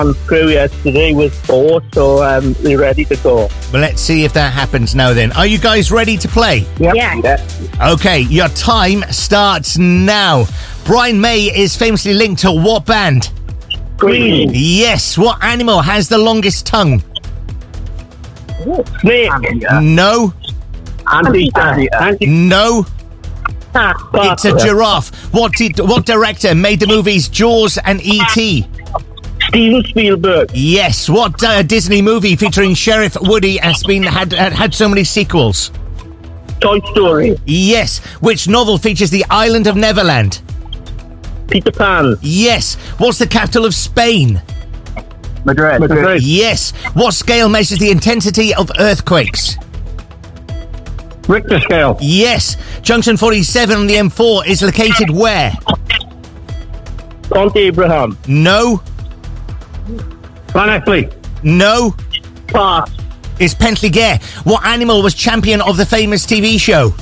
crew yesterday with 4, so we're ready to go. Well, let's see if that happens now then. Are you guys ready to play? Yep. Yeah. Okay, your time starts now. Brian May is famously linked to what band? Green. Yes. What animal has the longest tongue? Snake. No. Anteater. No. Parker. It's a giraffe. What director made the movies Jaws and E.T.? Steven Spielberg. Yes. What Disney movie featuring Sheriff Woody has had so many sequels? Toy Story. Yes. Which novel features the island of Neverland? Peter Pan. Yes. What's the capital of Spain? Madrid. Yes. What scale measures the intensity of earthquakes? Richter scale. Yes. Junction 47 on the M4 is located where? Mount Abraham. No. Langley. No. Pass. It's Pentligere. What animal was champion of the famous TV show?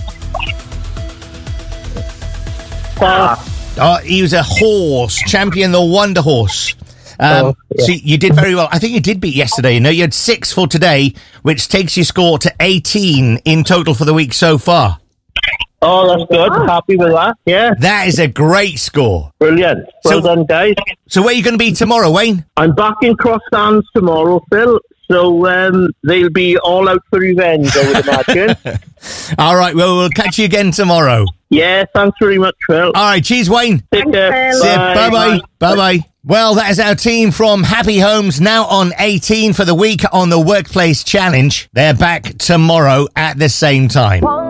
Pass. He was a horse. Champion the Wonder Horse. Yeah. So you did very well. I think you did beat yesterday. You know, you had 6 for today, which takes your score to 18 in total for the week so far. Oh, that's good. Happy with that. Yeah. That is a great score. Brilliant. Well done, guys. So where are you going to be tomorrow, Wayne? I'm back in Cross Sands tomorrow, Phil. So they'll be all out for revenge, I would imagine. All right, well, we'll catch you again tomorrow. Yeah, thanks very much, Phil. All right, cheers, Wayne. Take care. See ya. Bye-bye. Bye-bye. Well, that is our team from Happy Homes, now on 18 for the week on the Workplace Challenge. They're back tomorrow at the same time.